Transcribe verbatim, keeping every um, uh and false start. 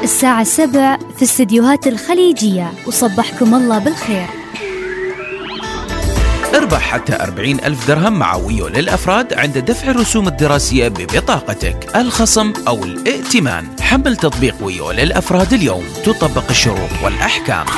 الساعة سبع في استديوهات الخليجية، وصبحكم الله بالخير. اربح حتى أربعين ألف درهم مع ويو للأفراد عند دفع الرسوم الدراسية ببطاقتك، الخصم أو الائتمان. حمل تطبيق ويو للأفراد اليوم، تطبق الشروط والأحكام.